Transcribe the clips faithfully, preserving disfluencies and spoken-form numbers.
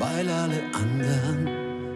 weil alle anderen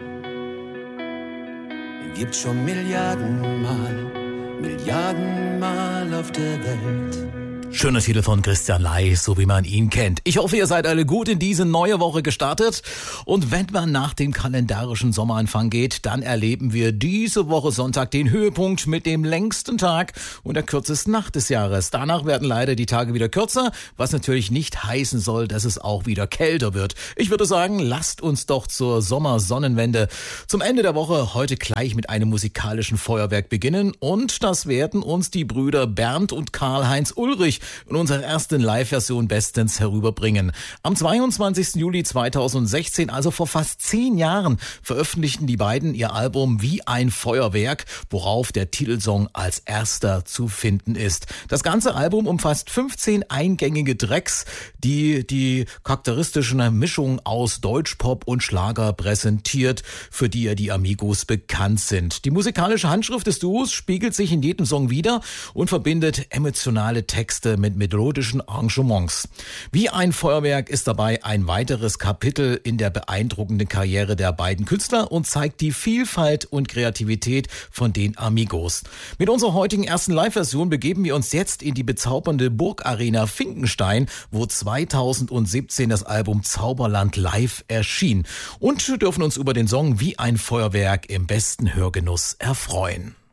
gibt's schon Milliardenmal, Milliardenmal auf der Welt. Schöner Titel von Christian Ley, so wie man ihn kennt. Ich hoffe, ihr seid alle gut in diese neue Woche gestartet. Und wenn man nach dem kalendarischen Sommeranfang geht, dann erleben wir diese Woche Sonntag den Höhepunkt mit dem längsten Tag und der kürzesten Nacht des Jahres. Danach werden leider die Tage wieder kürzer, was natürlich nicht heißen soll, dass es auch wieder kälter wird. Ich würde sagen, lasst uns doch zur Sommersonnenwende zum Ende der Woche heute gleich mit einem musikalischen Feuerwerk beginnen. Und das werden uns die Brüder Bernd und Karl-Heinz Ulrich in unserer ersten Live-Version bestens herüberbringen. Am zweiundzwanzigsten Juli zweitausendsechzehn, also vor fast zehn Jahren, veröffentlichten die beiden ihr Album Wie ein Feuerwerk, worauf der Titelsong als erster zu finden ist. Das ganze Album umfasst fünfzehn eingängige Tracks, die die charakteristische Mischung aus Deutschpop und Schlager präsentiert, für die ja die Amigos bekannt sind. Die musikalische Handschrift des Duos spiegelt sich in jedem Song wider und verbindet emotionale Texte mit melodischen Arrangements. Wie ein Feuerwerk ist dabei ein weiteres Kapitel in der beeindruckenden Karriere der beiden Künstler und zeigt die Vielfalt und Kreativität von den Amigos. Mit unserer heutigen ersten Live-Version begeben wir uns jetzt in die bezaubernde Burgarena Finkenstein, wo zweitausendsiebzehn das Album Zauberland Live erschien, und dürfen uns über den Song Wie ein Feuerwerk im besten Hörgenuss erfreuen.